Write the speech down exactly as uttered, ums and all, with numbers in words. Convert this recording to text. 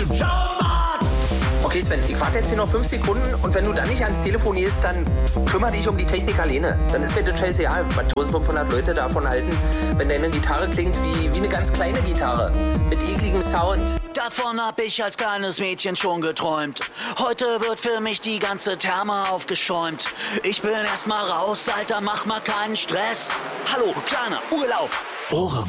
Mädchen. Okay, Sven, ich warte jetzt hier noch fünf Sekunden und wenn du dann nicht ans Telefon gehst, dann kümmere dich um die Technik alleine. Dann ist mir das scheißegal, was eintausendfünfhundert Leute davon halten, wenn deine Gitarre klingt wie, wie eine ganz kleine Gitarre mit ekligem Sound. Davon hab ich als kleines Mädchen schon geträumt. Heute wird für mich die ganze Therme aufgeschäumt. Ich bin erst mal raus, Alter, mach mal keinen Stress. Hallo, kleiner Urlaub. Au revoir.